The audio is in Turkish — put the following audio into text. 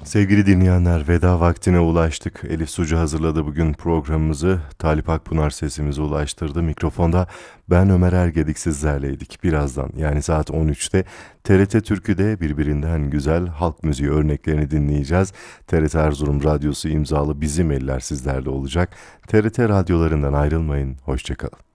Sevgili dinleyenler, veda vaktine ulaştık. Elif Sucu hazırladı bugün programımızı. Talip Akpınar sesimizi ulaştırdı. Mikrofonda ben Ömer Ergedik sizlerleydik. Birazdan yani saat 13'te TRT Türkü'de birbirinden güzel halk müziği örneklerini dinleyeceğiz. TRT Erzurum Radyosu imzalı Bizim Eller sizlerle olacak. TRT radyolarından ayrılmayın. Hoşçakalın.